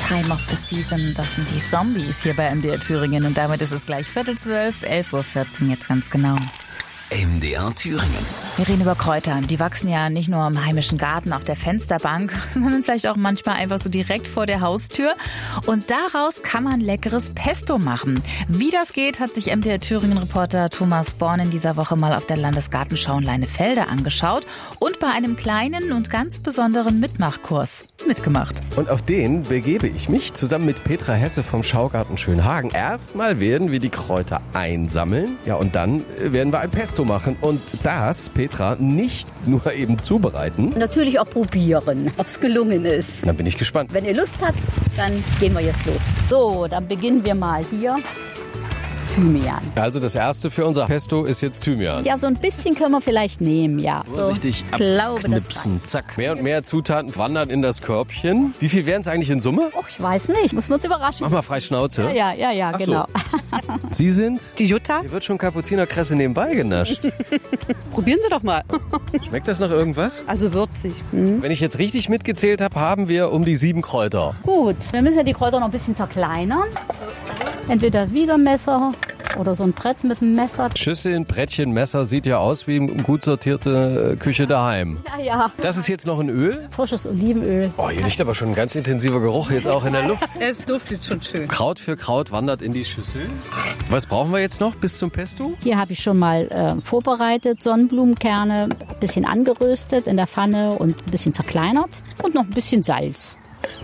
Time of the Season, das sind die Zombies hier bei MDR Thüringen. Und damit ist es gleich 11:45, 11:14 Uhr jetzt ganz genau. MDR Thüringen. Wir reden über Kräuter. Die wachsen ja nicht nur im heimischen Garten auf der Fensterbank, sondern vielleicht auch manchmal einfach so direkt vor der Haustür. Und daraus kann man leckeres Pesto machen. Wie das geht, hat sich MDR Thüringen-Reporter Thomas Born in dieser Woche mal auf der Landesgartenschau in Leinefelde angeschaut und bei einem kleinen und ganz besonderen Mitmachkurs mitgemacht. Und auf den begebe ich mich zusammen mit Petra Hesse vom Schaugarten Schönhagen. Erstmal werden wir die Kräuter einsammeln, ja, und dann werden wir ein Pesto machen. Und das, Petra, nicht nur eben zubereiten. Natürlich auch probieren, ob es gelungen ist. Dann bin ich gespannt. Wenn ihr Lust habt, dann gehen wir jetzt los. So, dann beginnen wir mal hier. Thymian. Also das erste für unser Pesto ist jetzt Thymian. Ja, so ein bisschen können wir vielleicht nehmen, ja. Vorsichtig glaube, abknipsen, zack. Mehr und mehr Zutaten wandern in das Körbchen. Wie viel wären es eigentlich in Summe? Och, ich weiß nicht, muss man uns überraschen. Mach mal frei Schnauze. Ja, Ach genau. So. Sie sind? Die Jutta? Hier wird schon Kapuzinerkresse nebenbei genascht. Probieren Sie doch mal. Schmeckt das nach irgendwas? Also würzig. Wenn ich jetzt richtig mitgezählt habe, haben wir um die 7 Kräuter. Gut, wir müssen ja die Kräuter noch ein bisschen zerkleinern. Entweder Wiedermesser oder so ein Brett mit einem Messer. Schüsseln, Brettchen, Messer, sieht ja aus wie eine gut sortierte Küche daheim. Ja. Das ist jetzt noch ein Öl? Frisches Olivenöl. Oh, hier liegt aber schon ein ganz intensiver Geruch jetzt auch in der Luft. Es duftet schon schön. Kraut für Kraut wandert in die Schüssel. Was brauchen wir jetzt noch bis zum Pesto? Hier habe ich schon mal vorbereitet, Sonnenblumenkerne, ein bisschen angeröstet in der Pfanne und ein bisschen zerkleinert und noch ein bisschen Salz.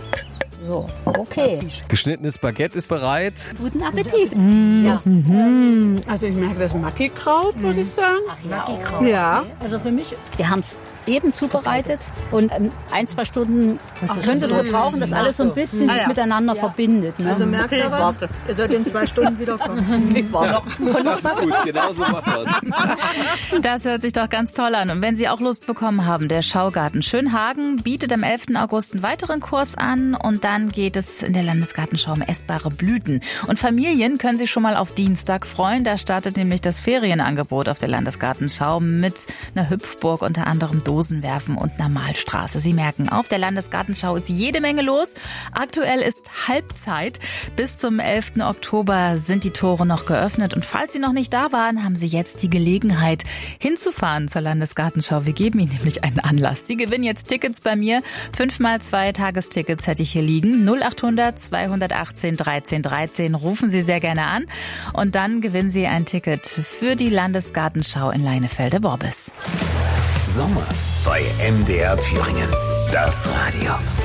So, okay. Geschnittenes Baguette ist bereit. Guten Appetit. Ja. Also ich merke das Mackikraut, würde ich sagen. Mackikraut. Ja. Also für mich, wir haben es eben zubereitet und 1-2 Stunden könnte es brauchen, dass alles so ein bisschen sich miteinander verbindet. Ne? Also merkt ihr was? Ihr sollt in 2 Stunden wiederkommen. Ich warte. Das ist gut, genau so machen wir's. Das hört sich doch ganz toll an. Und wenn Sie auch Lust bekommen haben, der Schaugarten Schönhagen bietet am 11. August einen weiteren Kurs an und dann geht es in der Landesgartenschau um essbare Blüten. Und Familien können sich schon mal auf Dienstag freuen. Da startet nämlich das Ferienangebot auf der Landesgartenschau mit einer Hüpfburg, unter anderem Dosenwerfen und einer Malstraße. Sie merken, auf der Landesgartenschau ist jede Menge los. Aktuell ist Halbzeit. Bis zum 11. Oktober sind die Tore noch geöffnet. Und falls Sie noch nicht da waren, haben Sie jetzt die Gelegenheit, hinzufahren zur Landesgartenschau. Wir geben Ihnen nämlich einen Anlass. Sie gewinnen jetzt Tickets bei mir. 5x2 Tagestickets hätte ich hier liegen. 0800 218 13 13. Rufen Sie sehr gerne an. Und dann gewinnen Sie ein Ticket für die Landesgartenschau in Leinefelde-Worbis. Sommer bei MDR Thüringen. Das Radio.